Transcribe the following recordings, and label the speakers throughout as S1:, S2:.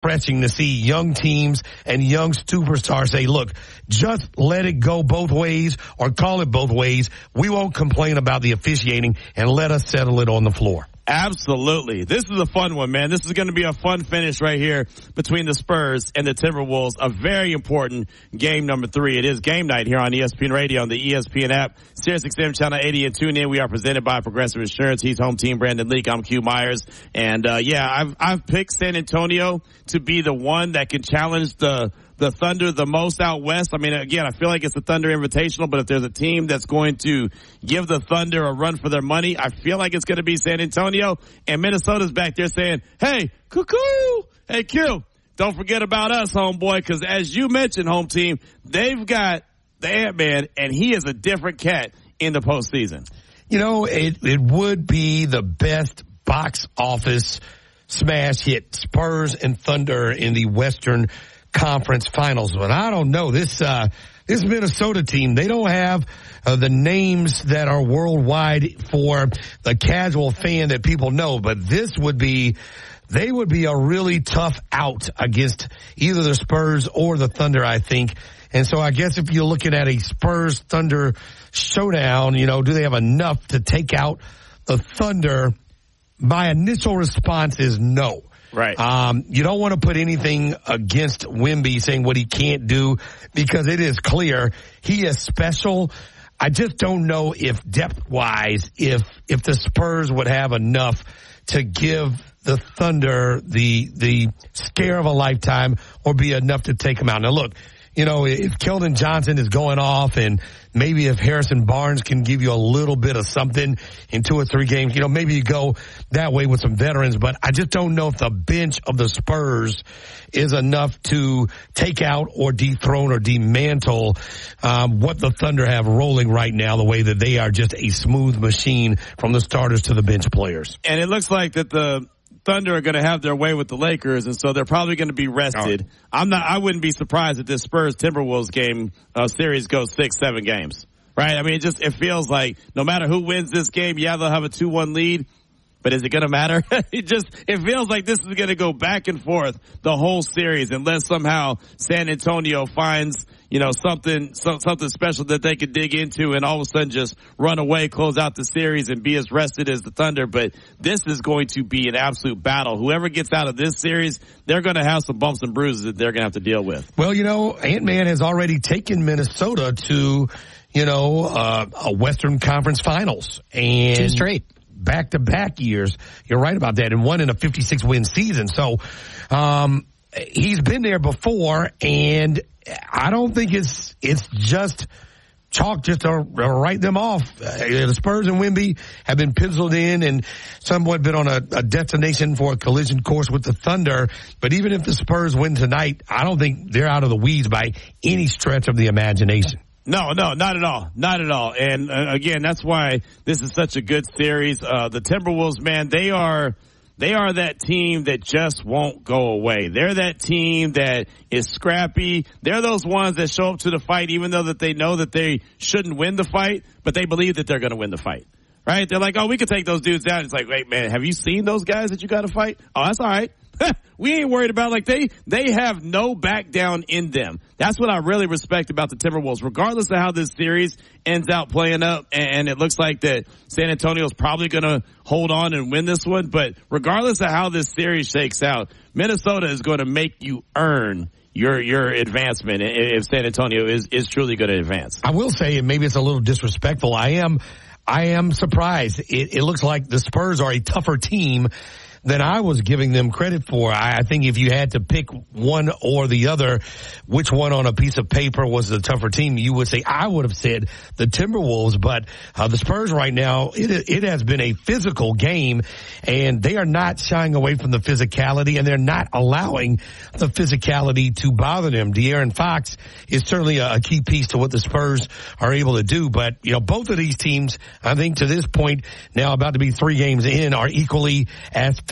S1: refreshing to see young teams and young superstars say, look, just let it go both ways or call it both ways. We won't complain about the officiating and let us settle it on the floor.
S2: Absolutely. This is a fun one, man. This is going to be a fun finish right here between the Spurs and the Timberwolves. A very important game number 3. It is game night here on ESPN Radio, on the ESPN app, SiriusXM Channel 80, and tune in. We are presented by Progressive Insurance. He's home team Brandon Leak. I'm Q Myers. And, I've picked San Antonio to be the one that can challenge the Thunder the most out west. I mean, again, I feel like it's the Thunder Invitational, but if there's a team that's going to give the Thunder a run for their money, I feel like it's going to be San Antonio. And Minnesota's back there saying, hey, cuckoo, hey, Q, don't forget about us, homeboy, because as you mentioned, home team, they've got the Ant-Man, and he is a different cat in the postseason.
S1: You know, it would be the best box office smash hit, Spurs and Thunder in the Western Conference Finals, but I don't know. This Minnesota team, they don't have the names that are worldwide for the casual fan that people know, but they would be a really tough out against either the Spurs or the Thunder, I think. And so I guess if you're looking at a Spurs-Thunder showdown, you know, do they have enough to take out the Thunder? My initial response is no.
S2: Right.
S1: You don't want to put anything against Wemby saying what he can't do because it is clear he is special. I just don't know if depth-wise, if the Spurs would have enough to give the Thunder the scare of a lifetime or be enough to take them out. Now look, you know, if Keldon Johnson is going off and maybe if Harrison Barnes can give you a little bit of something in 2 or 3 games, you know, maybe you go that way with some veterans, but I just don't know if the bench of the Spurs is enough to take out or dethrone or dismantle what the Thunder have rolling right now, the way that they are just a smooth machine from the starters to the bench players.
S2: And it looks like that the Thunder are going to have their way with the Lakers, and so they're probably going to be rested. I wouldn't be surprised if this Spurs Timberwolves game series goes 6-7 games. Right? I mean, it feels like no matter who wins this game, yeah, they'll have a 2-1 lead. But is it going to matter? It feels like this is going to go back and forth the whole series unless somehow San Antonio finds, you know, something special that they could dig into and all of a sudden just run away, close out the series and be as rested as the Thunder. But this is going to be an absolute battle. Whoever gets out of this series, they're going to have some bumps and bruises that they're going to have to deal with.
S1: Well, you know, Ant-Man has already taken Minnesota to, you know, a Western Conference Finals. And
S3: 2 straight.
S1: Back-to-back years. You're right about that. And one in a 56-win season. So, he's been there before, and I don't think it's just chalk just to write them off. The Spurs and Wemby have been penciled in and somewhat been on a destination for a collision course with the Thunder. But even if the Spurs win tonight, I don't think they're out of the weeds by any stretch of the imagination.
S2: No, not at all. Not at all. And again, that's why this is such a good series. The Timberwolves, man, they are that team that just won't go away. They're that team that is scrappy. They're those ones that show up to the fight even though that they know that they shouldn't win the fight, but they believe that they're going to win the fight. Right? They're like, oh, we could take those dudes down. It's like, wait, man, have you seen those guys that you got to fight? Oh, that's all right. We ain't worried about like they have no back down in them. That's what I really respect about the Timberwolves, regardless of how this series ends out playing up. And it looks like that San Antonio's probably going to hold on and win this one. But regardless of how this series shakes out, Minnesota is going to make you earn your advancement if San Antonio is truly going to advance.
S1: I will say, and maybe it's a little disrespectful, I am surprised. It looks like the Spurs are a tougher team than I was giving them credit for. I think if you had to pick one or the other, which one on a piece of paper was the tougher team, you would say, I would have said the Timberwolves, but the Spurs right now, it has been a physical game, and they are not shying away from the physicality, and they're not allowing the physicality to bother them. De'Aaron Fox is certainly a key piece to what the Spurs are able to do, but, you know, both of these teams, I think to this point, now about to be 3 games in, are equally as physical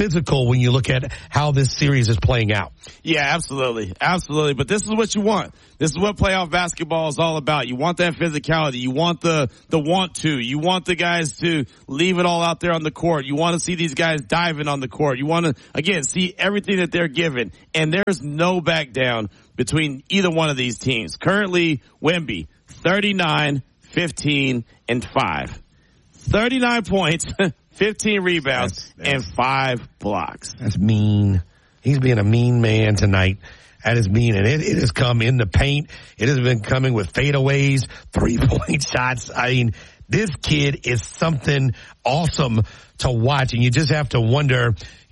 S1: physical when you look at how this series is playing out.
S2: Yeah, absolutely. Absolutely. But this is what you want. This is what playoff basketball is all about. You want that physicality. You want the want to. You want the guys to leave it all out there on the court. You want to see these guys diving on the court. You want to, again, see everything that they're given. And there's no back down between either one of these teams. Currently, Wemby, 39, 15, and 5. 39 points, 15 rebounds, and 5 blocks.
S1: That's mean. He's being a mean man tonight. That is mean. And it has come in the paint. It has been coming with fadeaways, 3-point shots. I mean, this kid is something awesome to watch. And you just have to wonder,